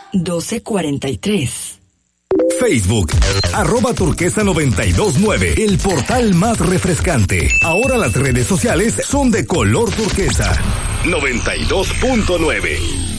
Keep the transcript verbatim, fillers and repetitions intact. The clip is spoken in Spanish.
doce cuarenta y tres. Facebook, arroba turquesa noventa y dos nueve, el portal más refrescante. Ahora las redes sociales son de color turquesa. noventa y dos punto nueve.